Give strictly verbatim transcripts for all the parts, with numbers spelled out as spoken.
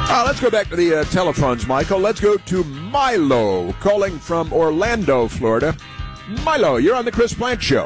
Uh, let's go back to the uh, telephones, Michael. Let's go to Milo, calling from Orlando, Florida. Milo, you're on the Chris Plante Show.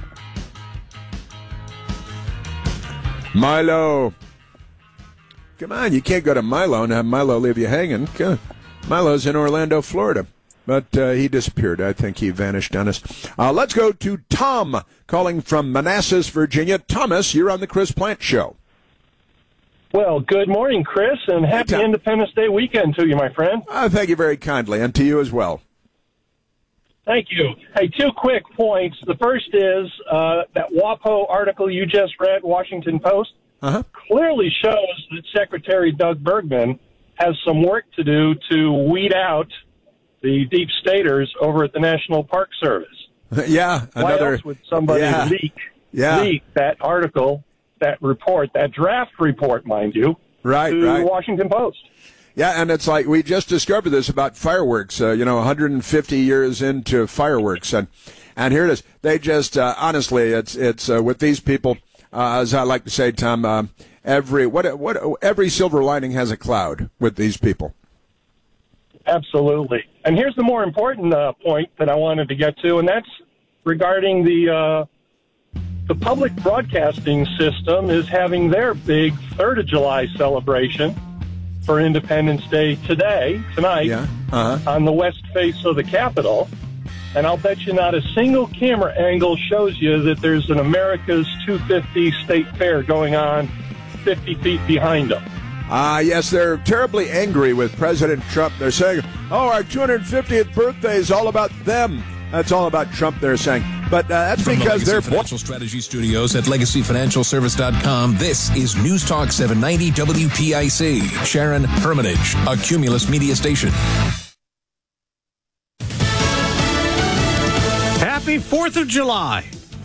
Milo. Come on, you can't go to Milo and have Milo leave you hanging. Milo's in Orlando, Florida. But uh, he disappeared. I think he vanished on us. Uh, let's go to Tom, calling from Manassas, Virginia. Thomas, you're on the Chris Plante Show. Well, good morning, Chris, and happy Hey, Independence Day weekend to you, my friend. Uh, thank you very kindly, and to you as well. Thank you. Hey, two quick points. The first is uh, that WAPO article you just read, Washington Post, Uh-huh. clearly shows that Secretary Doug Bergman has some work to do to weed out the deep staters over at the National Park Service. Yeah, Why another. else would somebody yeah, leak, yeah. leak that article, that report, that draft report, mind you, Right, to right. the Washington Post? Yeah, and it's like we just discovered this about fireworks, uh, you know, one hundred fifty years into fireworks. And, and here it is. They just, uh, honestly, it's it's uh, with these people, uh, as I like to say, Tom, uh, every what what every silver lining has a cloud with these people. Absolutely. And here's the more important uh, point that I wanted to get to, and that's regarding the uh, the public broadcasting system is having their big third of July celebration for Independence Day today, tonight, Yeah. Uh-huh. on the west face of the Capitol. And I'll bet you not a single camera angle shows you that there's an America's two fifty State Fair going on fifty feet behind them. Ah, uh, yes, they're terribly angry with President Trump. They're saying, oh, our two hundred fiftieth birthday is all about them. That's all about Trump, they're saying. But uh, that's From because the they're... Financial Strategy Studios at Legacy Financial Service dot com, this is News Talk seven ninety W P I C. Sharon Hermitage, a Cumulus media station. Happy fourth of July.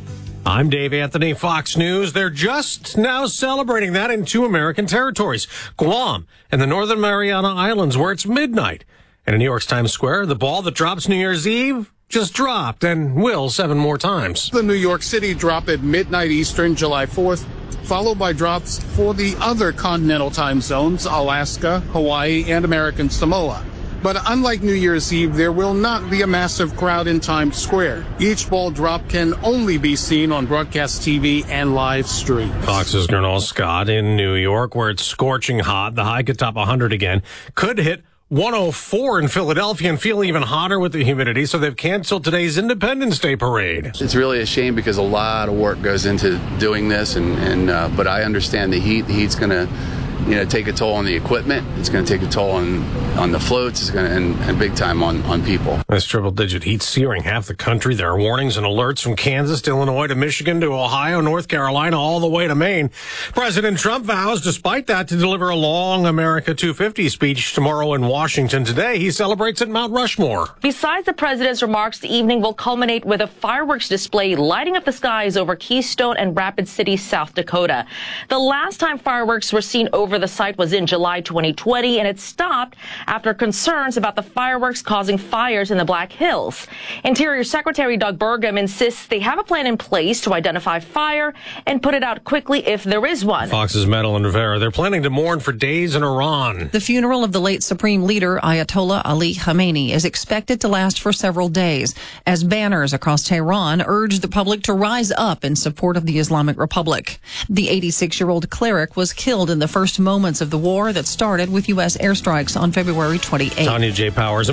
I'm Dave Anthony, Fox News. They're just now celebrating that in two American territories, Guam and the Northern Mariana Islands, where it's midnight. And in New York's Times Square, the ball that drops New Year's Eve just dropped and will seven more times. The New York City drop at midnight Eastern, July fourth, followed by drops for the other continental time zones, Alaska, Hawaii, and American Samoa. But unlike New Year's Eve, there will not be a massive crowd in Times Square. Each ball drop can only be seen on broadcast T V and live stream. Fox's Gernal Scott in New York, where it's scorching hot. The high could top one hundred again. Could hit one oh four in Philadelphia and feel even hotter with the humidity, so they've canceled today's Independence Day parade. It's really a shame because a lot of work goes into doing this, and, and uh, but I understand the heat. The heat's going to, you know, take a toll on the equipment. It's going to take a toll on on the floats. It's going to and, and big time on on people. This triple-digit heat searing half the country. There are warnings and alerts from Kansas to Illinois to Michigan to Ohio, North Carolina, all the way to Maine. President Trump vows, despite that, to deliver a long America two fifty speech tomorrow in Washington. Today, he celebrates at Mount Rushmore. Besides the president's remarks, the evening will culminate with a fireworks display lighting up the skies over Keystone and Rapid City, South Dakota. The last time fireworks were seen over the site was in July twenty twenty, and it stopped after concerns about the fireworks causing fires in the Black Hills. Interior Secretary Doug Burgum insists they have a plan in place to identify fire and put it out quickly if there is one. Fox's Madeline Rivera. They're planning to mourn for days in Iran. The funeral of the late Supreme Leader Ayatollah Ali Khamenei is expected to last for several days as banners across Tehran urge the public to rise up in support of the Islamic Republic. The eighty-six-year-old cleric was killed in the first moments of the war that started with U S airstrikes on February twenty-eighth. Tanya J. Powers.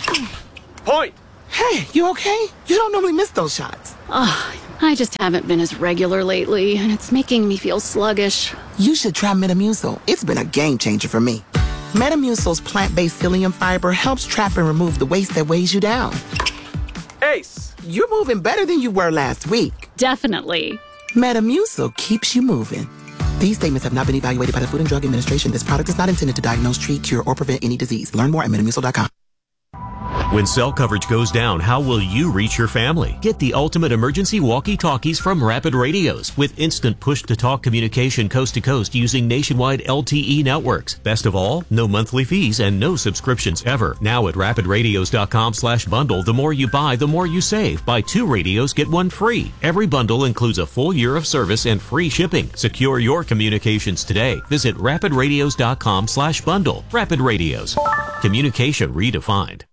Point! Hey, you okay? You don't normally miss those shots. Oh, I just haven't been as regular lately, and it's making me feel sluggish. You should try Metamucil. It's been a game changer for me. Metamucil's plant-based psyllium fiber helps trap and remove the waste that weighs you down. Ace! You're moving better than you were last week. Definitely. Metamucil keeps you moving. These statements have not been evaluated by the Food and Drug Administration. This product is not intended to diagnose, treat, cure, or prevent any disease. Learn more at Metamucil dot com. When cell coverage goes down, how will you reach your family? Get the ultimate emergency walkie-talkies from Rapid Radios with instant push-to-talk communication coast to coast using nationwide L T E networks. Best of all, no monthly fees and no subscriptions ever. Now at rapid radios dot com slash bundle, the more you buy, the more you save. Buy two radios, get one free. Every bundle includes a full year of service and free shipping. Secure your communications today. Visit rapid radios dot com slash bundle. Rapid Radios. Communication redefined.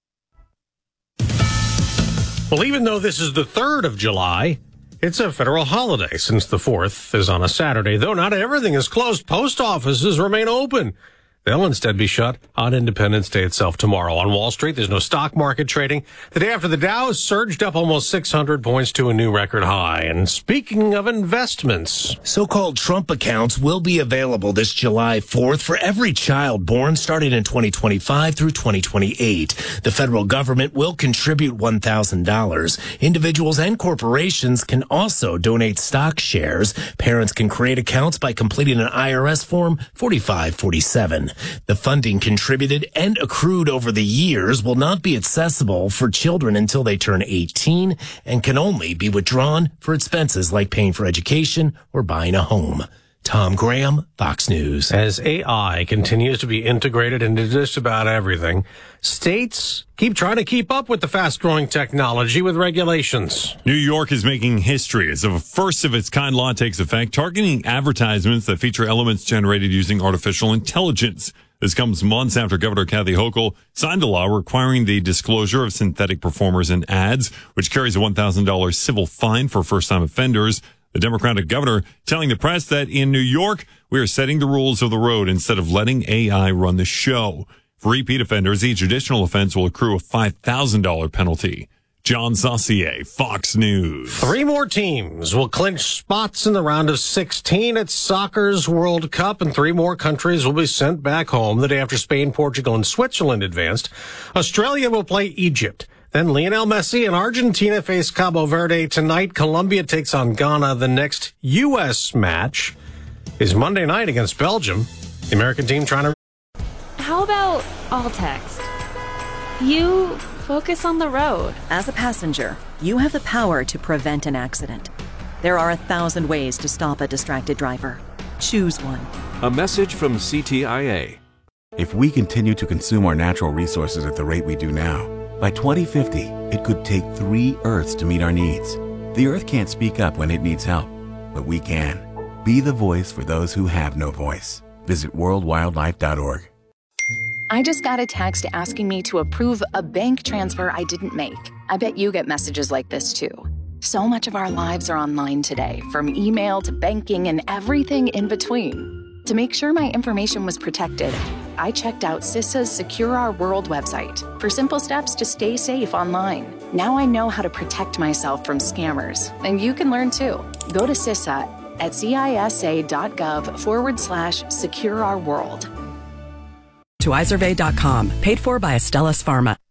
Well, even though this is the third of July, it's a federal holiday since the fourth is on a Saturday. Though not everything is closed, post offices remain open. They'll instead be shut on Independence Day itself tomorrow. On Wall Street, there's no stock market trading. The day after the Dow surged up almost six hundred points to a new record high. And speaking of investments, so-called Trump accounts will be available this July fourth for every child born starting in twenty twenty-five through twenty twenty-eight. The federal government will contribute one thousand dollars. Individuals and corporations can also donate stock shares. Parents can create accounts by completing an I R S Form forty-five forty-seven. The funding contributed and accrued over the years will not be accessible for children until they turn eighteen and can only be withdrawn for expenses like paying for education or buying a home. Tom Graham, Fox News. As A I continues to be integrated into just about everything, states keep trying to keep up with the fast-growing technology with regulations. New York is making history as a first-of-its-kind law takes effect, targeting advertisements that feature elements generated using artificial intelligence. This comes months after Governor Kathy Hochul signed a law requiring the disclosure of synthetic performers in ads, which carries a one thousand dollars civil fine for first-time offenders. The Democratic governor telling the press that in New York, we are setting the rules of the road instead of letting A I run the show. For repeat offenders, each additional offense will accrue a five thousand dollars penalty. John Saucier, Fox News. Three more teams will clinch spots in the round of sixteen at soccer's World Cup, and three more countries will be sent back home the day after Spain, Portugal, and Switzerland advanced. Australia will play Egypt. Then Lionel Messi and Argentina face Cabo Verde tonight. Colombia takes on Ghana. The next U S match is Monday night against Belgium. The American team trying to... How about all text? You focus on the road. As a passenger, you have the power to prevent an accident. There are a thousand ways to stop a distracted driver. Choose one. A message from C T I A. If we continue to consume our natural resources at the rate we do now, by twenty fifty, it could take three Earths to meet our needs. The Earth can't speak up when it needs help, but we can. Be the voice for those who have no voice. Visit world wildlife dot org. I just got a text asking me to approve a bank transfer I didn't make. I bet you get messages like this too. So much of our lives are online today, from email to banking and everything in between. To make sure my information was protected, I checked out CISA's Secure Our World website for simple steps to stay safe online. Now I know how to protect myself from scammers, and you can learn too. Go to CISA at cisa.gov forward slash secure our world. To iSurvey dot com, paid for by Astellas Pharma.